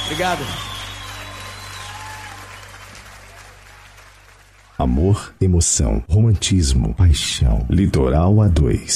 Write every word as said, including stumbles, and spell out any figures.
Obrigado. Amor, emoção, romantismo, paixão. Litoral A dois.